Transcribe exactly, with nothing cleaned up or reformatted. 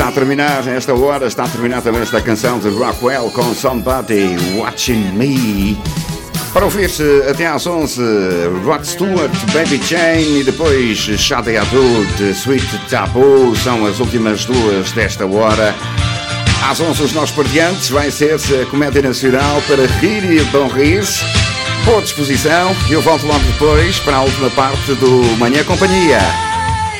Está a terminar esta hora, está a terminar também esta canção de Rockwell com Somebody Watching Me. Para ouvir-se até às onze, Rod Stewart, Baby Jane e depois Shadi Abdul de Sweet Taboo. São as últimas duas desta hora. Às onze, os nossos partiantes vai ser a Comédia Nacional para rir e bom rir-se. Boa disposição. Eu volto logo depois para a última parte do Manhã Companhia.